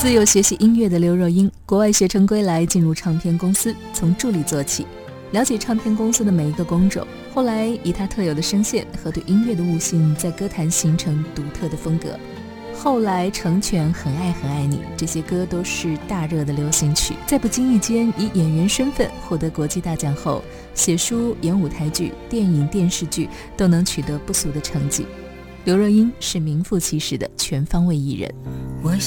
自幼学习音乐的刘若英，国外学成归来，进入唱片公司，从助理做起，了解唱片公司的每一个工种。后来以她特有的声线和对音乐的悟性，在歌坛形成独特的风格。后来成全很爱很爱你，这些歌都是大热的流行曲。在不经意间以演员身份获得国际大奖后，写书、演舞台剧、电影、电视剧都能取得不俗的成绩。刘若英是名副其实的全方位艺人。